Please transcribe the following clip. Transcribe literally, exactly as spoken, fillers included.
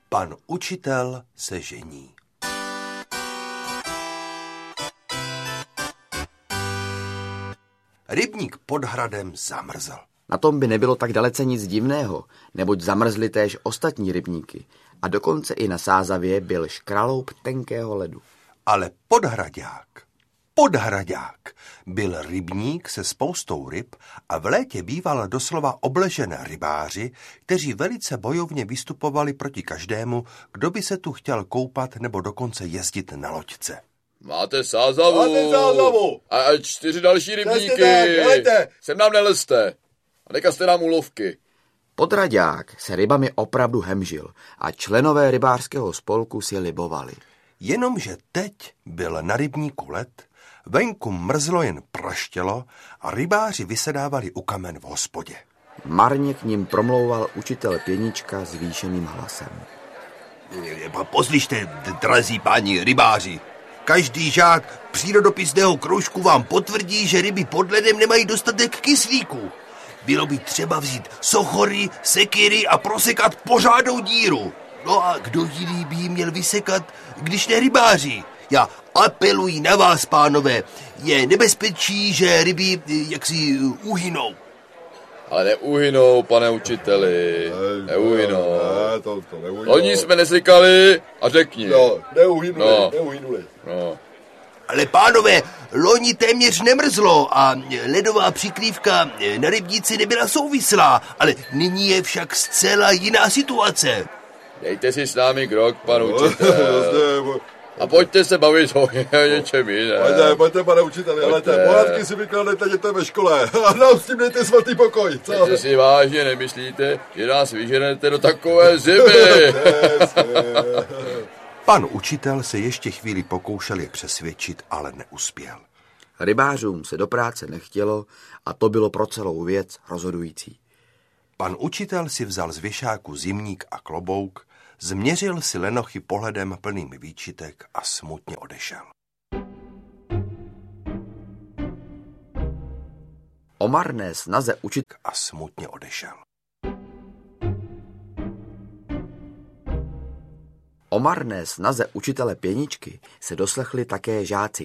Pan učitel se žení. Rybník pod hradem zamrzl. Na tom by nebylo tak dalece nic divného, neboť zamrzly též ostatní rybníky a dokonce i na Sázavě byl škraloup tenkého ledu. Ale podhradák, podhradák byl rybník se spoustou ryb a v létě býval doslova obležen rybáři, kteří velice bojovně vystupovali proti každému, kdo by se tu chtěl koupat nebo dokonce jezdit na loďce. Máte Sázavu. Máte Sázavu. A čtyři další rybníky. Tak, sem nám nelezte. A nekazte nám úlovky. Podhradák se rybami opravdu hemžil a členové rybářského spolku si libovali. Jenomže teď byl na rybníku led, venku mrzlo jen praštělo a rybáři vysedávali u kamen v hospodě. Marně k ním promlouval učitel Pěnička zvýšeným hlasem. Poslyšte, drazí páni rybáři, každý žák přírodopisného kroužku vám potvrdí, že ryby pod ledem nemají dostatek kyslíku. Bylo by třeba vzít sochory, sekyry a prosekat pořádnou díru. No a kdo jiný by ji měl vysekat, když ne rybáři? Já apeluji na vás, pánové, je nebezpečí, že ryby jaksi uhynou. Ale neuhynou, pane učiteli, neuhynou. Ne, to, to neuhynou. Loni jsme nesekali a řekni. No, neuhynuli, No. neuhynuli. No. Ale pánové, loni téměř nemrzlo a ledová přikrývka na rybníci nebyla souvislá, ale nyní je však zcela jiná situace. Dejte si s námi krok, pan učitel. A pojďte se bavit o něčem jiném. Pojďte, pojďte, pane učiteli, ale té pohádky si vykládejte dětem ve škole a nám s tím dejte svatý pokoj, co? Teď si vážně nemyslíte, že nás vyženete do takové zimy? Pan učitel se ještě chvíli pokoušel je přesvědčit, ale neuspěl. Rybářům se do práce nechtělo a to bylo pro celou věc rozhodující. Pan učitel si vzal z věšáku zimník a klobouk, změřil si lenochy pohledem plným výčitek a smutně odešel. O marné snaze učit A smutně odešel. O marné snaze učitele Pěničky se doslechli také žáci